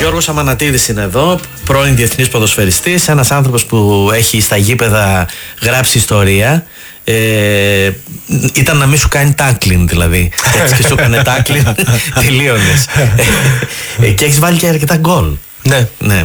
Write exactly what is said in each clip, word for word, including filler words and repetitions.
Γιώργος Αμανατίδης είναι εδώ, πρώην διεθνής ποδοσφαιριστής, ένας άνθρωπος που έχει στα γήπεδα γράψει ιστορία. Ε, ήταν να μην σου κάνει τάκλιν, δηλαδή. Έτσι και σου έκανε τάκλιν, τελείωνες. ε, και έχεις βάλει και αρκετά γκολ. Ναι. ναι.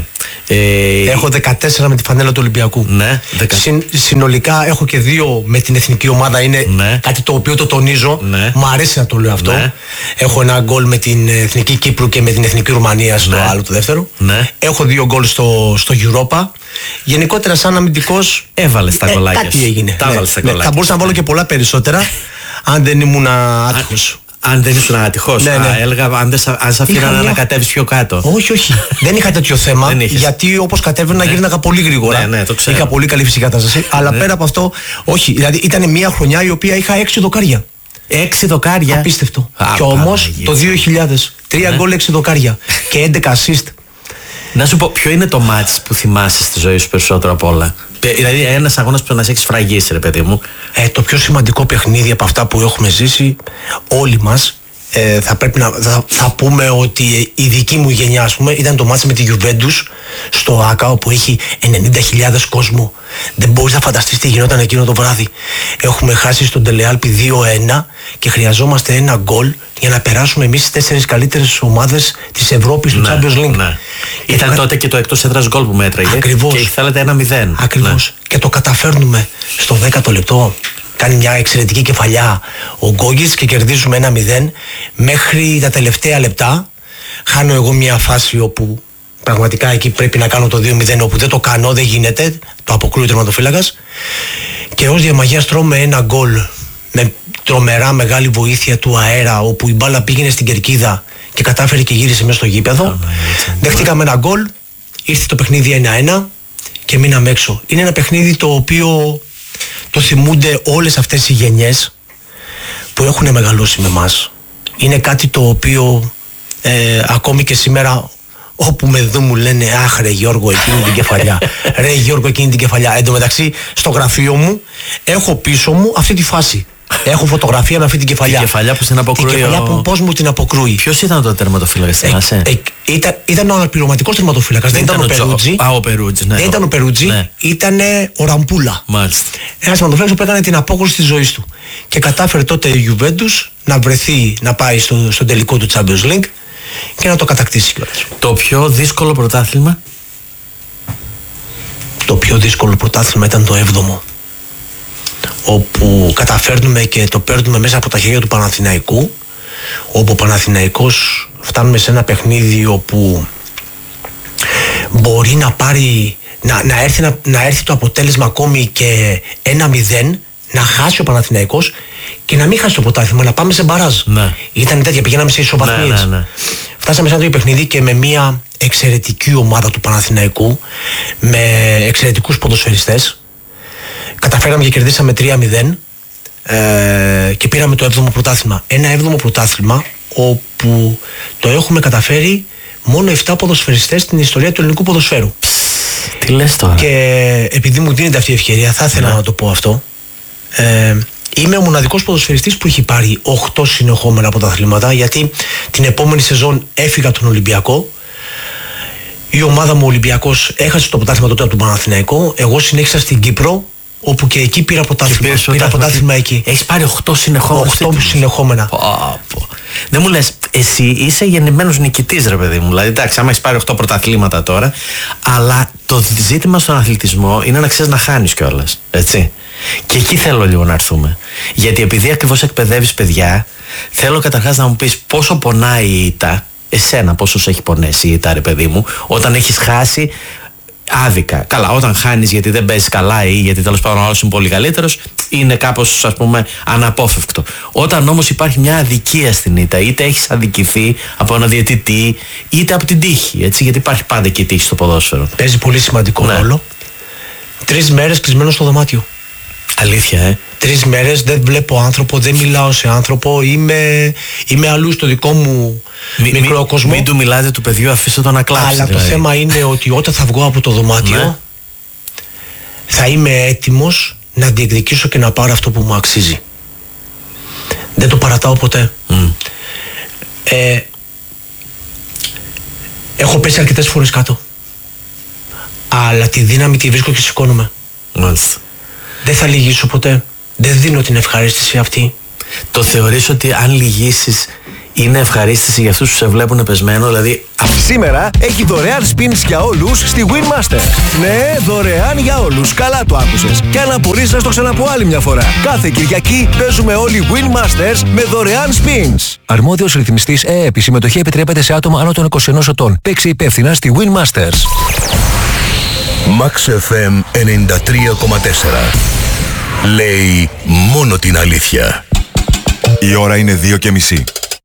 Ε, έχω δεκατέσσερα με τη φανέλα του Ολυμπιακού. Ναι, δεκα... Συν, συνολικά έχω και δύο με την εθνική ομάδα. Είναι ναι. κάτι το οποίο το τονίζω. Ναι. Μ' αρέσει να το λέω αυτό. Ναι. Έχω ένα γκολ με την εθνική Κύπρου και με την εθνική Ρουμανία στο ναι. άλλο το δεύτερο. Ναι. Έχω δύο γκολ στο, στο Europa. Γενικότερα, σαν αμυντικός. Έβαλες τα γκολάκια. Ε, κάτι έγινε. Τα ναι. έβαλες τα ναι. γκολάκια. Θα μπορούσα να βάλω και πολλά περισσότερα αν δεν ήμουν άτυχος. Αν δεν ήσουν ατυχώς, ναι, ναι. έλεγα αν δεν αν σε αφήνανε να κατέβεις πιο κάτω. Όχι, όχι. Δεν είχα τέτοιο θέμα. Γιατί όπως κατέβαινα ναι. γύρναγα πολύ γρήγορα. Ναι, ναι, το ξέρω. Είχα πολύ καλή φυσική κατάσταση. Αλλά ναι. πέρα από αυτό, όχι. Δηλαδή ήταν μια χρονιά η οποία είχα έξι δοκάρια. Έξι δοκάρια. Απίστευτο. Α, και όμως Παναγία. το δύο χιλιάδες τρία γκολ, έξι δοκάρια και έντεκα assist. Να σου πω, ποιο είναι το μάτς που θυμάσαι στη ζωή σου περισσότερο απ' όλα? Δηλαδή, ένας αγώνας που να σε έχεις φραγίσει, ρε παιδί μου. Ε, το πιο σημαντικό παιχνίδι από αυτά που έχουμε ζήσει όλοι μας. Ε, θα πρέπει να θα, θα πούμε ότι η δική μου γενιά, ας πούμε, ήταν το μάτς με τη Juventus στο ΆΚΑ, όπου έχει ενενήντα χιλιάδες κόσμο. Δεν μπορείς να φανταστείς τι γινόταν εκείνο το βράδυ. Έχουμε χάσει στον Τελεάλπη δύο ένα και χρειαζόμαστε ένα γκολ για να περάσουμε εμείς τις τέσσερις καλύτερες ομάδες της Ευρώπης του ναι, Champions League. Ναι. Ήταν το... τότε και το εκτός έδρας γκολ που μέτραγε. Ακριβώς. Και θέλετε ένα μηδέν. Ακριβώς. Ναι. Και το καταφέρνουμε στο δέκατο λεπτό. Κάνει μια εξαιρετική κεφαλιά ο Γκόγκης και κερδίζουμε ένα μηδέν. Μέχρι τα τελευταία λεπτά χάνω εγώ μια φάση όπου πραγματικά εκεί πρέπει να κάνω το δύο μηδέν, όπου δεν το κάνω, δεν γίνεται, το αποκρούει ο τερματοφύλακας. Και ως διαμαγείας τρώμε ένα γκολ με τρομερά μεγάλη βοήθεια του αέρα, όπου η μπάλα πήγαινε στην κερκίδα και κατάφερε και γύρισε μέσα στο γήπεδο. Δέχτηκαμε ένα γκολ, ήρθε το παιχνίδι ένα ένα και μείναμε έξω. Είναι ένα παιχνίδι το οποίο το θυμούνται όλες αυτές οι γενιές που έχουν μεγαλώσει με μας. Είναι κάτι το οποίο ε, ακόμη και σήμερα όπου με δουν μου λένε «Αχ ρε Γιώργο, εκείνη την κεφαλιά, ρε Γιώργο, εκείνη την κεφαλιά». Εν τω μεταξύ στο γραφείο μου έχω πίσω μου αυτή τη φάση. Έχω φωτογραφία με αυτή την κεφαλιά. Την κεφαλιά που την αποκρούει. Την κεφαλιά ο... που πώς μου την αποκρούει. Ποιος ήταν το τερματοφύλακας, θυμάσαι? Ε, ε, ήταν, ήταν ο αναπληρωματικός τερματοφύλακας. Δεν ήταν ο Περούτζι. Α, ο Περούτζι, ναι. Δεν ήταν ο Περούτζι, ναι. Ήταν ο Ραμπούλα. Μάλιστα. Ένας τερματοφύλακας που έκανε την απόκρουση της ζωής του. Και κατάφερε τότε η Juventus να βρεθεί να πάει στο, στο τελικό του Champions League και να το κατακτήσει κιόλας. Το πιο δύσκολο πρωτάθλημα? Το πιο δύσκολο πρωτάθλημα ήταν το έβδομο, όπου καταφέρνουμε και το παίρνουμε μέσα από τα χέρια του Παναθηναϊκού, όπου ο Παναθηναϊκός φτάνουμε σε ένα παιχνίδι όπου μπορεί να πάρει να, να, έρθει, να, να έρθει το αποτέλεσμα ακόμη και ένα μηδέν, να χάσει ο Παναθηναϊκός και να μην χάσει το πρωτάθλημα, να πάμε σε μπαράζ. Ναι. Ήταν τέτοια, πηγαίναμε σε ισοβαθμίες. Ναι, ναι, ναι. Φτάσαμε σε ένα τέτοιο παιχνίδι και με μια εξαιρετική ομάδα του Παναθηναϊκού, με εξαιρετικούς ποδοσφαιριστές. Καταφέραμε και κερδίσαμε τρία μηδέν ε, και πήραμε το έβδομο πρωτάθλημα. Ένα έβδομο πρωτάθλημα όπου το έχουμε καταφέρει μόνο επτά ποδοσφαιριστές στην ιστορία του ελληνικού ποδοσφαίρου. Τι λες τώρα? Και επειδή μου δίνεται αυτή η ευκαιρία, θα ήθελα ναι. να το πω αυτό. Ε, είμαι ο μοναδικός ποδοσφαιριστής που έχει πάρει οκτώ συνεχόμενα πρωταθλήματα, γιατί την επόμενη σεζόν έφυγα τον Ολυμπιακό. Η ομάδα μου ο Ολυμπιακός έχασε το πρωτάθλημα τότε από τον Παναθηναϊκό. Εγώ συνέχισα στην Κύπρο, όπου και εκεί πήρα πρωτάθλημα. Πήρα πρωτάθλημα εκεί. Έχεις πάρει οκτώ συνεχόμενα. οκτώ συνεχόμενα. Πω, πω. Δεν μου λες, εσύ είσαι γεννημένος νικητής, ρε παιδί μου. Δηλαδή, εντάξει, άμα έχεις πάρει οκτώ πρωταθλήματα τώρα, αλλά το ζήτημα στον αθλητισμό είναι να ξέρεις να χάνεις κιόλας. Έτσι. Και εκεί θέλω λίγο να έρθουμε. Γιατί επειδή ακριβώς εκπαιδεύεις παιδιά, θέλω καταρχάς να μου πεις πόσο πονάει η ήττα, εσένα πόσο σου έχει πονέσει η ήττα, ρε παιδί μου, όταν έχεις χάσει άδικα. Καλά, όταν χάνεις γιατί δεν παίζεις καλά ή γιατί τέλος πάντων ο άλλος είναι πολύ καλύτερος, είναι κάπως, ας πούμε, αναπόφευκτο. Όταν όμως υπάρχει μια αδικία στην ήττα, είτε έχεις αδικηθεί από ένα διαιτητή, είτε από την τύχη, έτσι, γιατί υπάρχει πάντα και η τύχη στο ποδόσφαιρο. Παίζει πολύ σημαντικό ναι. ρόλο. Τρεις μέρες κλεισμένο στο δωμάτιο. Αλήθεια, ε. Τρεις μέρες δεν βλέπω άνθρωπο, δεν μιλάω σε άνθρωπο, είμαι, είμαι αλλού στο δικό μου μη, μικρό μη, κόσμο. Μην του μιλάτε του παιδιού, αφήστε το να κλάψει. Αλλά δηλαδή. Το θέμα είναι ότι όταν θα βγω από το δωμάτιο ναι. θα είμαι έτοιμος να διεκδικήσω και να πάρω αυτό που μου αξίζει. Δεν το παρατάω ποτέ. Mm. Ε, Έχω πέσει αρκετές φορές κάτω. Αλλά τη δύναμη τη βρίσκω και σηκώνομαι. Μάλιστα. Δεν θα λυγίσω ποτέ. Δεν δίνω την ευχαρίστηση αυτή. Το θεωρείς ότι αν λυγίσεις είναι ευχαρίστηση για αυτούς που σε βλέπουν πεσμένο, δηλαδή... Σήμερα έχει δωρεάν spins για όλους στη Winmaster. Ναι, δωρεάν για όλους. Καλά το άκουσες. Και αν απορείς να στο ξαναπώ άλλη μια φορά. Κάθε Κυριακή παίζουμε όλοι Winmasters με δωρεάν spins. Αρμόδιος ρυθμιστής ΕΕΠ. Η συμμετοχή επιτρέπεται σε άτομα άνω των είκοσι ενός ετών. Παίξε υπεύθυνα στη Winmasters. Max εφ εμ ενενήντα τρία κόμμα τέσσερα. Λέει μόνο την αλήθεια. Η ώρα είναι δύο και μισή.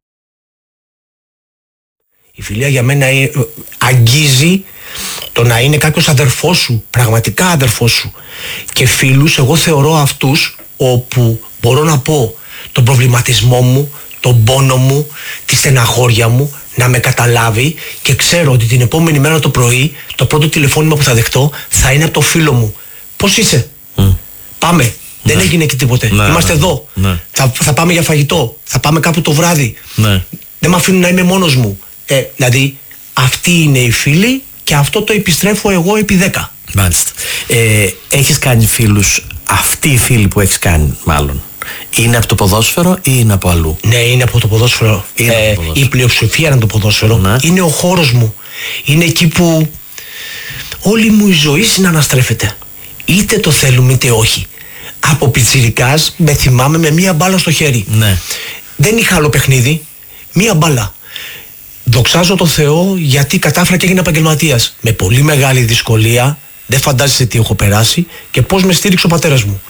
Η φιλία για μένα αγγίζει το να είναι κάποιος αδερφός σου, πραγματικά αδερφός σου. Και φίλους, εγώ θεωρώ αυτούς όπου μπορώ να πω τον προβληματισμό μου, τον πόνο μου, τη στεναχώρια μου, να με καταλάβει και ξέρω ότι την επόμενη μέρα το πρωί το πρώτο τηλεφώνημα που θα δεχτώ θα είναι από το φίλο μου. Πώς είσαι? Mm. Πάμε. Ναι. Δεν έγινε και τίποτε. Ναι, είμαστε ναι, εδώ. Ναι. Θα, θα πάμε για φαγητό. Θα πάμε κάπου το βράδυ. Ναι. Δεν με αφήνουν να είμαι μόνος μου. Ε, δηλαδή αυτοί είναι οι φίλοι και αυτό το επιστρέφω εγώ επί δέκα. Μάλιστα. Ε, έχεις κάνει φίλους, αυτοί οι φίλοι που έχεις κάνει μάλλον, είναι από το ποδόσφαιρο ή είναι από αλλού? Ναι, είναι από το ποδόσφαιρο. Ε, από το ποδόσφαιρο. Η πλειοψηφία είναι το ποδόσφαιρο. Ναι. Είναι ο χώρος μου. Είναι εκεί που όλη μου η ζωή συναναστρέφεται. Είτε το θέλουμε είτε όχι. Από πιτσιρικάς με θυμάμαι με μία μπάλα στο χέρι. Ναι. Δεν είχα άλλο παιχνίδι. Μία μπάλα. Δοξάζω τον Θεό γιατί κατάφερα και έγινα επαγγελματίας. Με πολύ μεγάλη δυσκολία. Δεν φαντάζεσαι τι έχω περάσει και πώς με στήριξε ο πατέρας μου.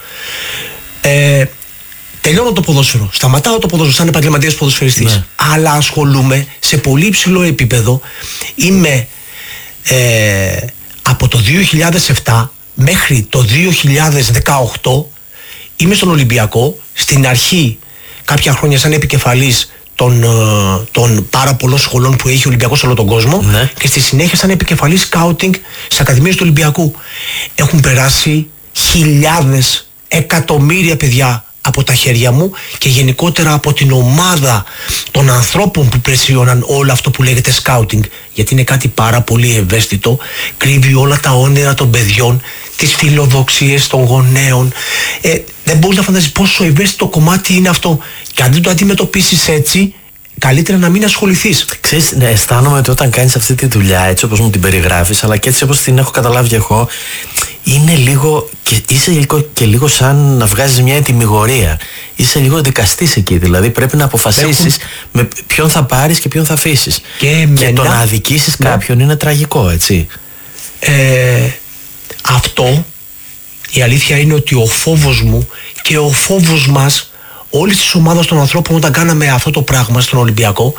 Ε, τελειώνω το ποδόσφαιρο. Σταματάω το ποδόσφαιρο σαν επαγγελματίας ποδοσφαιριστής. Ναι. Αλλά ασχολούμαι σε πολύ υψηλό επίπεδο. Είμαι ε, από το δύο χιλιάδες επτά μέχρι το δύο χιλιάδες δεκαοκτώ είμαι στον Ολυμπιακό. Στην αρχή κάποια χρόνια σαν επικεφαλής των, των πάρα πολλών σχολών που έχει ο Ολυμπιακός σε όλο τον κόσμο. Ναι. Και στη συνέχεια σαν επικεφαλής σκάουτινγκ στις ακαδημίες του Ολυμπιακού. Έχουν περάσει χιλιάδες, εκατομμύρια παιδιά από τα χέρια μου και γενικότερα από την ομάδα των ανθρώπων που πλαισίωναν όλο αυτό που λέγεται σκάουτινγκ, γιατί είναι κάτι πάρα πολύ ευαίσθητο, κρύβει όλα τα όνειρα των παιδιών, τις φιλοδοξίες των γονέων. Ε, δεν μπορείς να φανταστείς πόσο ευαίσθητο κομμάτι είναι αυτό. Και αν δεν το αντιμετωπίσεις έτσι, καλύτερα να μην ασχοληθείς. Ξέρεις, ναι, αισθάνομαι ότι όταν κάνεις αυτή τη δουλειά έτσι όπως μου την περιγράφεις, αλλά και έτσι όπως την έχω καταλάβει εγώ, είναι λίγο και είσαι λίγο και λίγο σαν να βγάζεις μια ετοιμιγορία. Είσαι λίγο δικαστής εκεί, δηλαδή πρέπει να αποφασίσεις Έχουν... με ποιον θα πάρεις και ποιον θα αφήσεις. Και, και μένα... το να αδικήσεις ναι. κάποιον είναι τραγικό, έτσι. Ε, αυτό, η αλήθεια είναι ότι ο φόβος μου και ο φόβος μας, όλης της ομάδας των ανθρώπων όταν κάναμε αυτό το πράγμα στον Ολυμπιακό,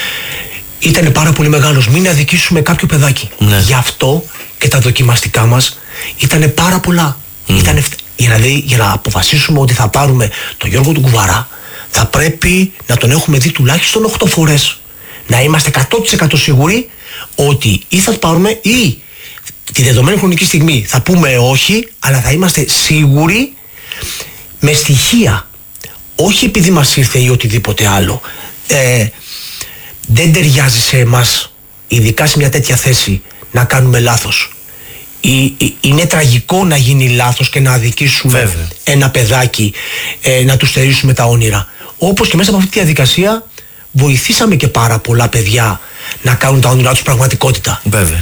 ήταν πάρα πολύ μεγάλος. Μην αδικήσουμε κάποιο παιδάκι. Ναι. Γι' αυτό και τα δοκιμαστικά μας ήταν πάρα πολλά. Mm. Ήτανε, δηλαδή για να αποφασίσουμε ότι θα πάρουμε τον Γιώργο του Κουβαρά, θα πρέπει να τον έχουμε δει τουλάχιστον οκτώ φορές. Να είμαστε εκατό τοις εκατό σίγουροι ότι ή θα πάρουμε ή τη δεδομένη χρονική στιγμή θα πούμε όχι, αλλά θα είμαστε σίγουροι με στοιχεία. Όχι επειδή μας ήρθε ή οτιδήποτε άλλο. Ε, δεν ταιριάζει σε εμάς, ειδικά σε μια τέτοια θέση, να κάνουμε λάθος. Είναι τραγικό να γίνει λάθος και να αδικήσουμε Βέβαια. ένα παιδάκι, ε, να του στερήσουμε τα όνειρα. Όπως και μέσα από αυτή τη διαδικασία βοηθήσαμε και πάρα πολλά παιδιά να κάνουν τα όνειρά τους πραγματικότητα.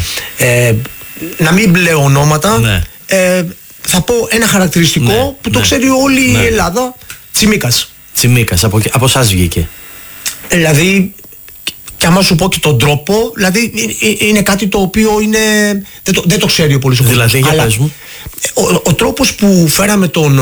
Ε, να μην πλέω ονόματα, ναι. ε, θα πω ένα χαρακτηριστικό ναι. που το ναι. ξέρει όλη ναι. η Ελλάδα. Τσιμίκας. Τσιμίκας, από, από εσάς βγήκε. Δηλαδή, και άμα σου πω και τον τρόπο, δηλαδή είναι κάτι το οποίο είναι, δεν, το, δεν το ξέρει ο πολύς ο κόσμος. Δηλαδή, για πες μου. Ο, ο τρόπος που φέραμε τον,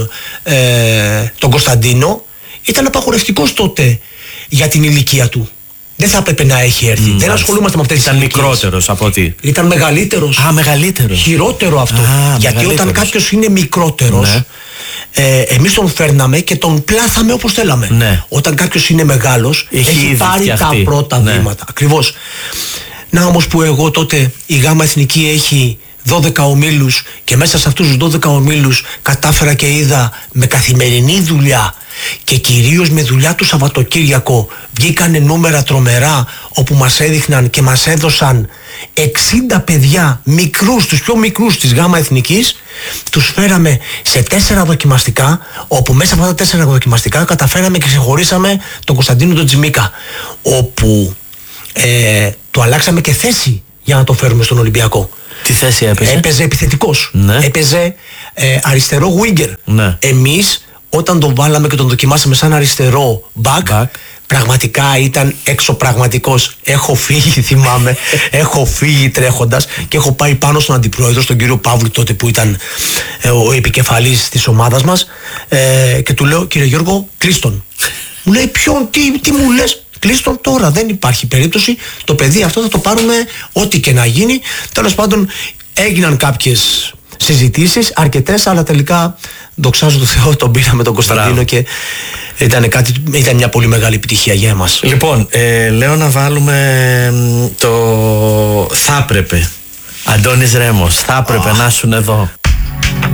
ε, τον Κωνσταντίνο ήταν απαγορευτικός τότε για την ηλικία του. Δεν θα έπρεπε να έχει έρθει. Mm, δεν ασχολούμαστε με αυτές τις ηλικίες. Ήταν μικρότερος από ό,τι. Ήταν μεγαλύτερος. Α, μεγαλύτερος. Χειρότερο αυτό. Α, γιατί όταν κάποιος είναι μικρότερος, ναι. ε, εμείς τον φέρναμε και τον πλάθαμε όπως θέλαμε. Ναι. Όταν κάποιος είναι μεγάλος, έχει, έχει πάρει τα πρώτα ναι. βήματα. Ακριβώς. Να όμως που εγώ τότε η Γάμα Εθνική έχει δώδεκα ομίλους και μέσα σε αυτούς τους δώδεκα ομίλους κατάφερα και είδα με καθημερινή δουλειά και κυρίως με δουλειά του Σαββατοκύριακο βγήκανε νούμερα τρομερά, όπου μας έδειχναν και μας έδωσαν εξήντα παιδιά μικρούς, τους πιο μικρούς της ΓΑΜΑ Εθνικής, τους φέραμε σε τέσσερα δοκιμαστικά, όπου μέσα από αυτά τα τέσσερα δοκιμαστικά καταφέραμε και ξεχωρίσαμε τον Κωνσταντίνο τον Τζιμίκα, όπου ε, το αλλάξαμε και θέση για να το φέρουμε στον Ολυμπιακό. Τι θέση έπαιζε? Έπαιζε επιθετικός. Ναι. Έπαιζε ε, αριστερό winger. Ναι. Εμείς όταν τον βάλαμε και τον δοκιμάσαμε σαν αριστερό back, back. πραγματικά ήταν εξωπραγματικός. Έχω φύγει, θυμάμαι, έχω φύγει τρέχοντας και έχω πάει πάνω στον αντιπρόεδρο, στον κύριο Παύλου τότε που ήταν ε, ο επικεφαλής της ομάδας μας, ε, και του λέω, κύριε Γιώργο, κλείστον. Μου λέει, ποιον, τι, τι μου λες? Κλείστον τώρα, δεν υπάρχει περίπτωση, το παιδί αυτό θα το πάρουμε ό,τι και να γίνει. Τέλος πάντων έγιναν κάποιες συζητήσεις, αρκετές, αλλά τελικά δοξάζω τον Θεό, τον πήραμε τον Κωνσταντίνο. Μπράβο. Και ήταν, κάτι, ήταν μια πολύ μεγάλη επιτυχία για εμάς. Λοιπόν, ε, λέω να βάλουμε το θα έπρεπε. Αντώνης Ρέμος, θα έπρεπε oh. να ήσουν εδώ.